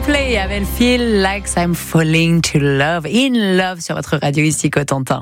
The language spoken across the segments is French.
Coldplay avec Feel Like I'm Falling to Love, In Love sur votre radio ici Cotentin.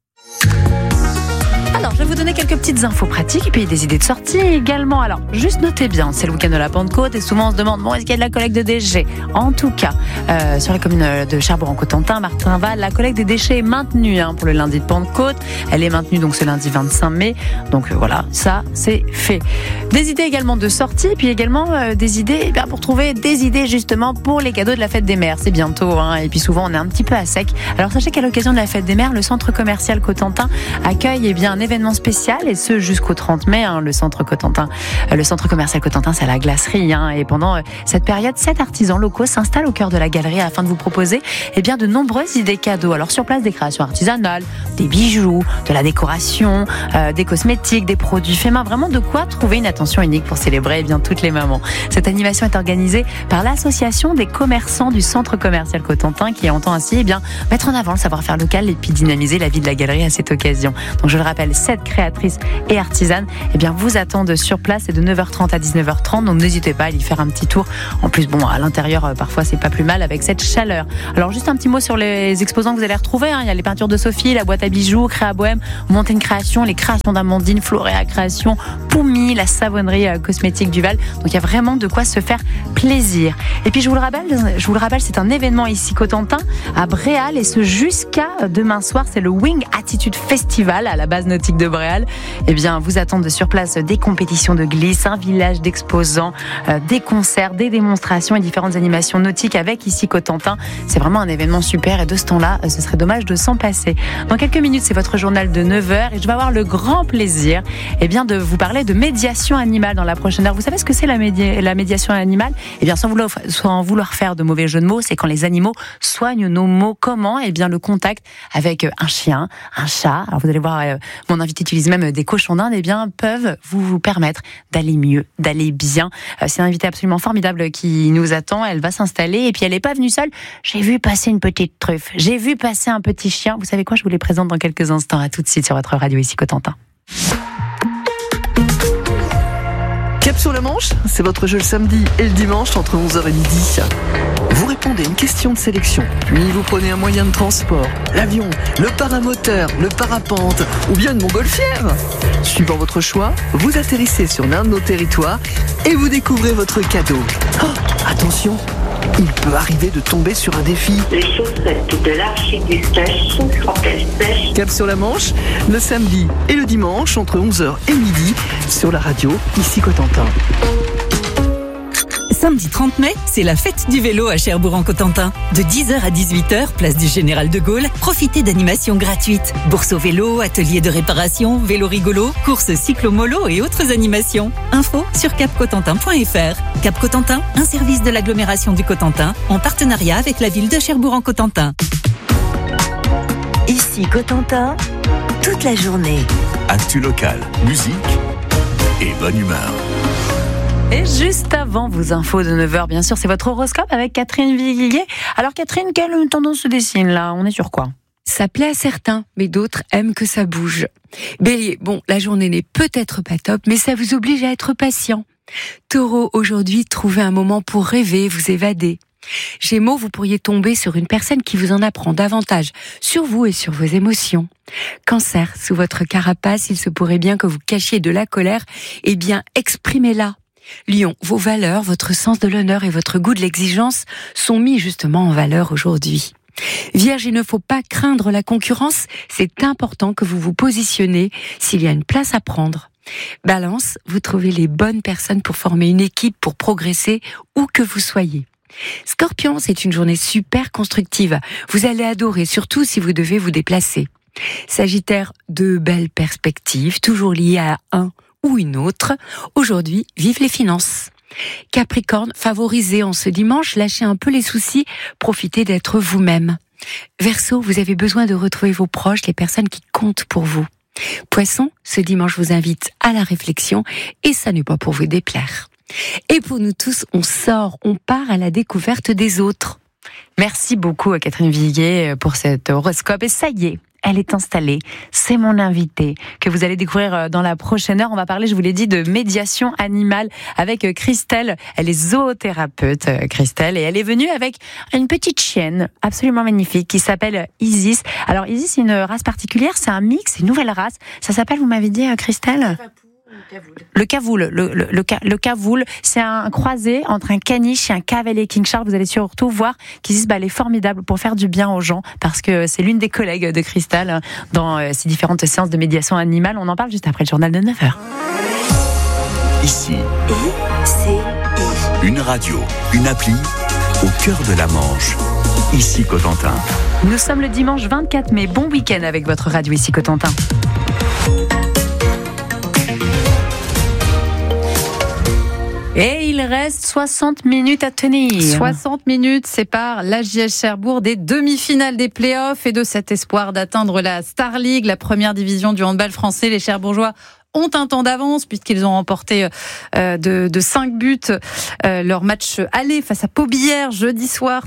Alors, je vais vous donner quelques petites infos pratiques et puis des idées de sortie également. Alors, juste notez bien, c'est le week-end de la Pentecôte et souvent on se demande, est-ce qu'il y a de la collecte de déchets ? En tout cas, sur la commune de Cherbourg-en-Cotentin, Martinval, la collecte des déchets est maintenue pour le lundi de Pentecôte. Elle est maintenue donc ce lundi 25 mai. Donc voilà, ça c'est fait. Des idées également de sortie, puis également des idées pour trouver des idées justement pour les cadeaux de la fête des mères. C'est bientôt, et puis souvent on est un petit peu à sec. Alors sachez qu'à l'occasion de la fête des mères, le centre commercial Cotentin accueille un événement spécial et ce jusqu'au 30 mai. Le centre commercial Cotentin, c'est à la glacerie. Et pendant cette période, 7 artisans locaux s'installent au cœur de la galerie afin de vous proposer de nombreuses idées cadeaux. Alors sur place, des créations artisanales, des bijoux, de la décoration, des cosmétiques, des produits faits main. Vraiment de quoi trouver une attention unique pour célébrer toutes les mamans. Cette animation est organisée par l'association des commerçants du centre commercial Cotentin qui entend ainsi mettre en avant le savoir-faire local et puis dynamiser la vie de la galerie à cette occasion. Donc je le rappelle, 7 créatrices et artisanes vous attendent sur place, c'est de 9h30 à 19h30, donc n'hésitez pas à y faire un petit tour. En plus, à l'intérieur, parfois c'est pas plus mal avec cette chaleur. Alors juste un petit mot sur les exposants que vous allez retrouver. Il y a les peintures de Sophie, la boîte à bijoux, Créa Bohème, Montaigne Création, les créations d'Amandine, Floréa Création, Poumi, la savonnerie cosmétique du Val. Donc il y a vraiment de quoi se faire plaisir. Et puis je vous le rappelle, c'est un événement ici Cotentin à Bréal et ce jusqu'à demain soir, c'est le Wing Attitude Festival à la base nautique de Bréal. Vous attendent sur place des compétitions de glisse, un village d'exposants, des concerts, des démonstrations et différentes animations nautiques avec ici Cotentin. C'est vraiment un événement super et de ce temps-là, ce serait dommage de s'en passer. Dans quelques minutes, c'est votre journal de 9h et je vais avoir le grand plaisir de vous parler de médiation animale dans la prochaine heure. Vous savez ce que c'est la médiation animale ? Sans vouloir faire de mauvais jeux de mots, c'est quand les animaux soignent nos maux. Comment ? Le contact avec un chien, un chat. Alors vous allez voir, mon invité utilise même des cochons d'Inde, peuvent vous permettre d'aller mieux, d'aller bien. C'est un invité absolument formidable qui nous attend. Elle va s'installer et puis elle n'est pas venue seule. J'ai vu passer une petite truffe. J'ai vu passer un petit chien. Vous savez quoi ? Je vous les présente dans quelques instants. À tout de suite sur votre radio ici Cotentin. Cap sur la Manche, c'est votre jeu le samedi et le dimanche entre 11h et midi. Vous répondez à une question de sélection, puis vous prenez un moyen de transport, l'avion, le paramoteur, le parapente ou bien une montgolfière. Suivant votre choix, vous atterrissez sur l'un de nos territoires et vous découvrez votre cadeau. Oh, attention, il peut arriver de tomber sur un défi. Les chaussettes de l'archiduchesse sont-elles sèches ? Cap sur la Manche, le samedi et le dimanche entre 11h et midi sur la radio ici Cotentin. Samedi 30 mai, c'est la fête du vélo à Cherbourg-en-Cotentin. De 10h à 18h, place du Général de Gaulle, profitez d'animations gratuites. Bourse au vélo, ateliers de réparation, vélo rigolo, courses cyclo-molo et autres animations. Info sur capcotentin.fr. Cap Cotentin, un service de l'agglomération du Cotentin, en partenariat avec la ville de Cherbourg-en-Cotentin. Ici Cotentin, toute la journée. Actu locale, musique et bonne humeur. Et juste avant vos infos de 9h, bien sûr, c'est votre horoscope avec Catherine Viguillet. Alors Catherine, quelle tendance se dessine là ? On est sur quoi ? Ça plaît à certains, mais d'autres aiment que ça bouge. Bélier, la journée n'est peut-être pas top, mais ça vous oblige à être patient. Taureau, aujourd'hui, trouvez un moment pour rêver, vous évader. Gémeaux, vous pourriez tomber sur une personne qui vous en apprend davantage sur vous et sur vos émotions. Cancer, sous votre carapace, il se pourrait bien que vous cachiez de la colère, exprimez-la. Lion, vos valeurs, votre sens de l'honneur et votre goût de l'exigence sont mis justement en valeur aujourd'hui. Vierge, il ne faut pas craindre la concurrence, c'est important que vous vous positionnez s'il y a une place à prendre. Balance, vous trouvez les bonnes personnes pour former une équipe, pour progresser, où que vous soyez. Scorpion, c'est une journée super constructive. Vous allez adorer, surtout si vous devez vous déplacer. Sagittaire, de belles perspectives, toujours liées à un ou une autre. Aujourd'hui, vive les finances. Capricorne, favorisez en ce dimanche, lâchez un peu les soucis, profitez d'être vous-même. Verseau, vous avez besoin de retrouver vos proches, les personnes qui comptent pour vous. Poisson, ce dimanche vous invite à la réflexion et ça n'est pas pour vous déplaire. Et pour nous tous, on part à la découverte des autres. Merci beaucoup à Catherine Viguier pour cet horoscope et ça y est. elle est installée. C'est mon invitée que vous allez découvrir dans la prochaine heure. On va parler, je vous l'ai dit, de médiation animale avec Christelle. Elle est zoothérapeute, Christelle, et elle est venue avec une petite chienne absolument magnifique qui s'appelle Isis. Alors Isis, c'est une race particulière, c'est un mix, c'est une nouvelle race. Ça s'appelle, vous m'avez dit, Christelle ? Le cavoul. Le cavoul, c'est un croisé entre un caniche et un cavalier King Charles. Vous allez surtout voir qu'Isis, elle est formidable pour faire du bien aux gens, parce que c'est l'une des collègues de Christelle dans ces différentes séances de médiation animale. On en parle juste après le journal de 9h. Ici, une radio, une appli au cœur de la Manche. Ici Cotentin. Nous sommes le dimanche 24 mai. Bon week-end avec votre radio Ici Cotentin. Et il reste 60 minutes à tenir. 60 minutes séparent l'AJS Cherbourg des demi-finales des playoffs et de cet espoir d'atteindre la Star League, la première division du handball français. Les Cherbourgeois ont un temps d'avance puisqu'ils ont remporté de 5 buts leur match aller face à Paubillère jeudi soir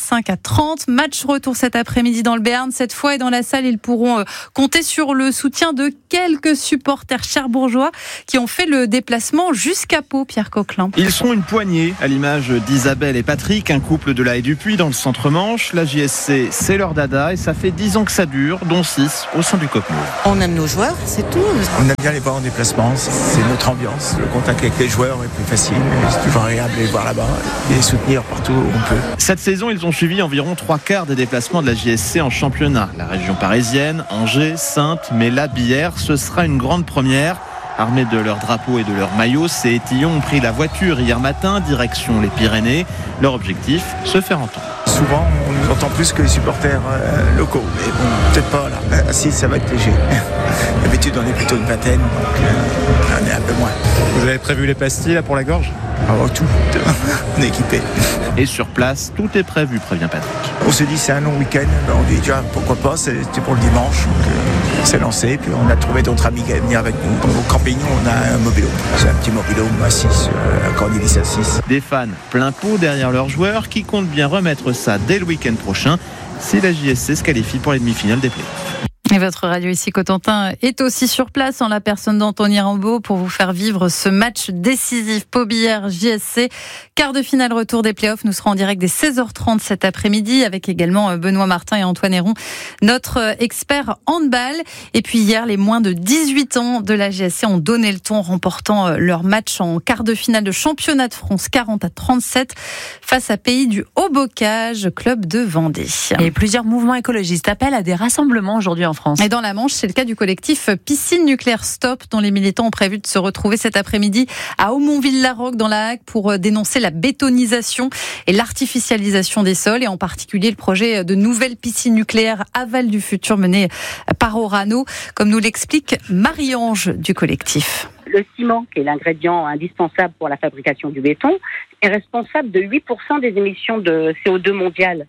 35-30. Match retour cet après-midi dans le Béarn. Cette fois, et dans la salle, ils pourront compter sur le soutien de quelques supporters cherbourgeois qui ont fait le déplacement jusqu'à Pau, Pierre Coquelin. Ils sont une poignée, à l'image d'Isabelle et Patrick, un couple de la Haie du Puy dans le centre-Manche. La JSC, c'est leur dada et ça fait 10 ans que ça dure, dont 6 au sein du Coq-Mauve. On aime nos joueurs, c'est tout. On aime bien les voir en déplacement, c'est notre ambiance. Le contact avec les joueurs est plus facile, c'est toujours agréable de les voir là-bas et les soutenir partout où on peut. Cette saison, ils ont suivi environ 3/4 des déplacements de la JSC en championnat. La région parisienne, Angers, Saintes, mais la Billère, ce sera une grande première. Armés de leur drapeau et de leur maillot, ces étillons ont pris la voiture hier matin, direction les Pyrénées. Leur objectif, se faire entendre. Souvent, on nous entend plus que les supporters locaux, mais bon, peut-être pas là. Si, ça va être léger. D'habitude, on est plutôt une vingtaine, donc on est un peu moins. Vous avez prévu les pastilles là pour la gorge ? Oh, tout. On est équipé. Et sur place, tout est prévu, prévient Patrick. On se dit c'est un long week-end, on dit déjà pourquoi pas, c'était pour le dimanche, donc c'est lancé, puis on a trouvé d'autres amis qui allaient venir avec nous. Au camping, on a un mobilo, c'est un petit mobilo à 6, un Cornelis à 6. Des fans plein pot derrière leurs joueurs qui comptent bien remettre ça dès le week-end prochain si la JSC se qualifie pour les demi-finales des playoffs. Et votre radio Ici Cotentin est aussi sur place en la personne d'Anthony Rambaud pour vous faire vivre ce match décisif Paubillère JSC. Quart de finale retour des playoffs. Nous serons en direct dès 16h30 cet après-midi avec également Benoît Martin et Antoine Héron, notre expert handball. Et puis hier, les moins de 18 ans de la JSC ont donné le ton, remportant leur match en quart de finale de championnat de France 40-37 face à Pays du Haut-Bocage, club de Vendée. Et plusieurs mouvements écologistes appellent à des rassemblements aujourd'hui en France. Et dans la Manche, c'est le cas du collectif Piscine Nucléaire Stop, dont les militants ont prévu de se retrouver cet après-midi à Aumonville-la-Roque dans la Hague pour dénoncer la bétonisation et l'artificialisation des sols, et en particulier le projet de nouvelle piscine nucléaire aval du futur mené par Orano, comme nous l'explique Marie-Ange du collectif. Le ciment, qui est l'ingrédient indispensable pour la fabrication du béton, est responsable de 8% des émissions de CO2 mondiales.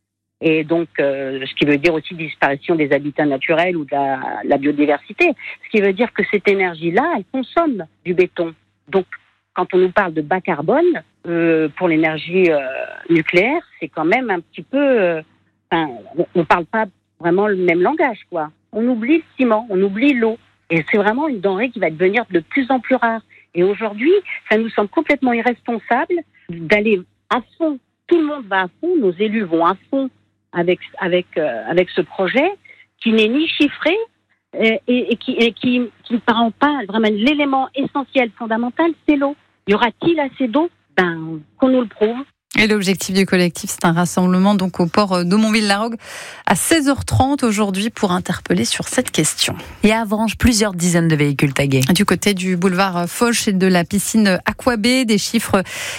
Et donc, ce qui veut dire aussi disparition des habitats naturels ou de la biodiversité. Ce qui veut dire que cette énergie-là, elle consomme du béton. Donc, quand on nous parle de bas carbone, pour l'énergie nucléaire, c'est quand même un petit peu... on ne parle pas vraiment le même langage, quoi. On oublie le ciment, on oublie l'eau. Et c'est vraiment une denrée qui va devenir de plus en plus rare. Et aujourd'hui, ça nous semble complètement irresponsable d'aller à fond. Tout le monde va à fond, nos élus vont à fond avec ce projet qui n'est ni chiffré et qui ne parle pas vraiment l'élément essentiel, fondamental, c'est l'eau. Y aura-t-il assez d'eau ? Qu'on nous le prouve. Et l'objectif du collectif, c'est un rassemblement donc au port d'Aumonville-la-Roque à 16h30 aujourd'hui pour interpeller sur cette question. Et à Avranches, plusieurs dizaines de véhicules tagués. Du côté du boulevard Foch et de la piscine Aquabay, des chiffres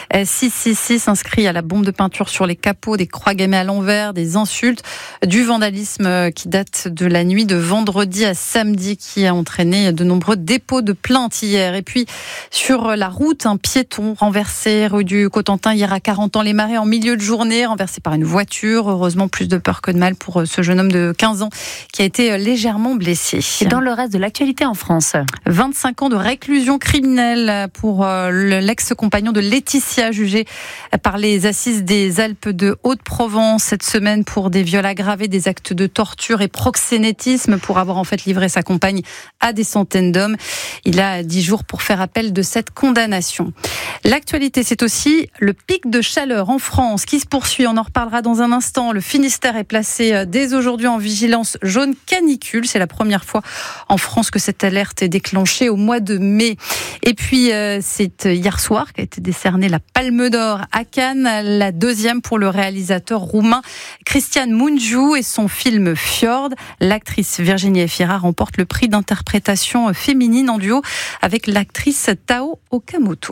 666 inscrits à la bombe de peinture sur les capots, des croix gammées à l'envers, des insultes, du vandalisme qui date de la nuit de vendredi à samedi qui a entraîné de nombreux dépôts de plaintes hier. Et puis sur la route, un piéton renversé rue du Cotentin hier à 40 ans. les marais en milieu de journée, renversé par une voiture. Heureusement, plus de peur que de mal pour ce jeune homme de 15 ans qui a été légèrement blessé. Et dans le reste de l'actualité en France, 25 ans de réclusion criminelle pour l'ex-compagnon de Laetitia, jugé par les assises des Alpes de Haute-Provence cette semaine pour des viols aggravés, des actes de torture et proxénétisme, pour avoir en fait livré sa compagne à des centaines d'hommes. Il a 10 jours pour faire appel de cette condamnation. L'actualité, c'est aussi le pic de chaleur en France qui se poursuit. On en reparlera dans un instant. Le Finistère est placé dès aujourd'hui en vigilance jaune canicule. C'est la première fois en France que cette alerte est déclenchée au mois de mai. Et puis, c'est hier soir qu'a été décernée la Palme d'Or à Cannes, la deuxième pour le réalisateur roumain Cristian Mungiu et son film Fjord. L'actrice Virginie Efira remporte le prix d'interprétation féminine en duo avec l'actrice Tao Okamoto.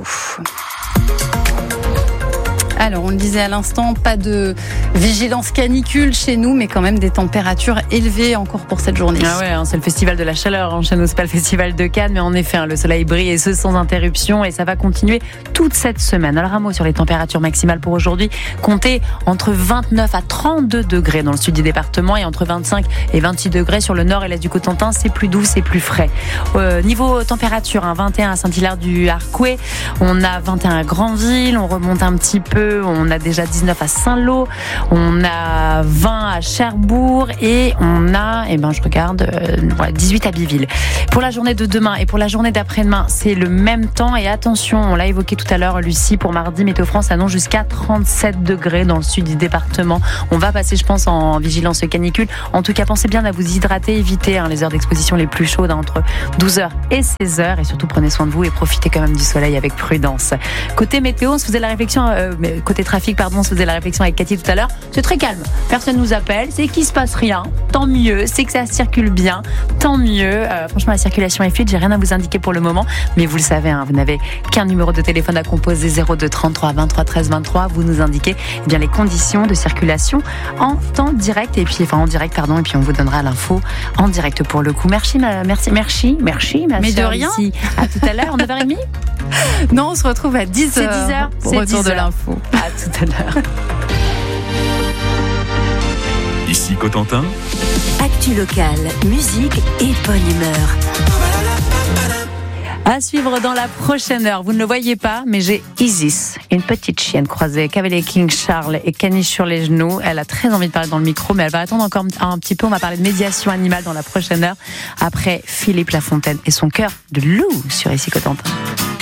Alors, on le disait à l'instant, pas de vigilance canicule chez nous, mais quand même des températures élevées encore pour cette journée. Ah ouais, c'est le festival de la chaleur chez nous, c'est pas le festival de Cannes, mais en effet, le soleil brille et ce sans interruption, et ça va continuer toute cette semaine. Alors, un mot sur les températures maximales pour aujourd'hui. Comptez entre 29 à 32 degrés dans le sud du département et entre 25 et 26 degrés sur le nord et l'est du Cotentin. C'est plus doux, c'est plus frais. Niveau température, 21 à Saint-Hilaire-du-Harcouët, on a 21 à Granville, on remonte un petit peu. On a déjà 19 à Saint-Lô, on a 20 à Cherbourg et on a, 18 à Biville. Pour la journée de demain et pour la journée d'après-demain, c'est le même temps et attention, on l'a évoqué tout à l'heure, Lucie, pour mardi, Météo France annonce jusqu'à 37 degrés dans le sud du département. On va passer, je pense, en vigilance canicule. En tout cas, pensez bien à vous hydrater, évitez les heures d'exposition les plus chaudes entre 12h et 16h et surtout prenez soin de vous et profitez quand même du soleil avec prudence. Côté météo, on se faisait la réflexion, côté trafic, on se faisait la réflexion avec Cathy tout à l'heure. C'est très calme. Personne nous appelle. C'est qu'il se passe rien. Tant mieux. C'est que ça circule bien. Tant mieux. Franchement, la circulation est fluide. J'ai rien à vous indiquer pour le moment. Mais vous le savez, vous n'avez qu'un numéro de téléphone à composer, 02 33 23 13 23. Vous nous indiquez les conditions de circulation en temps direct. Et puis, en direct, Et puis, on vous donnera l'info en direct pour le coup. Merci, merci, mais de rien. Ici. À tout à l'heure, 9h30. Non, on se retrouve à 10h. C'est 10h. Pour retour de l'info. À tout à l'heure. Ici Cotentin. Actu locale, musique et bonne humeur. À suivre dans la prochaine heure. Vous ne le voyez pas, mais j'ai Isis, une petite chienne croisée, cavalier King Charles et caniche sur les genoux. Elle a très envie de parler dans le micro, mais elle va attendre encore un petit peu. On va parler de médiation animale dans la prochaine heure. Après Philippe Lafontaine et son cœur de loup sur Ici Cotentin.